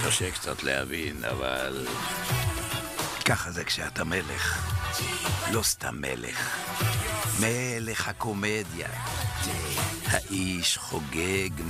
קשה קצת להבין, אבל ככה זה כשאתה מלך. לא סתם מלך. מלך הקומדיה. האיש חוגג